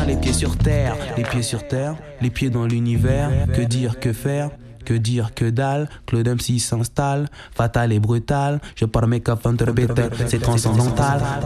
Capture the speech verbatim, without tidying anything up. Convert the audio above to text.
les pieds sur terre, les pieds sur terre, les pieds dans l'univers. Que dire, que faire? Que dire, que dalle? Claude M C s'installe, fatal et brutal. Je parle make up under better, c'est transcendantal.